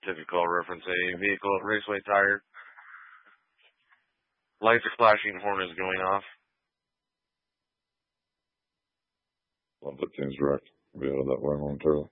Typical reference, a vehicle at Raceway Tire. Lights are flashing, horn is going off. One 15's wrecked. Be out of that way momentarily.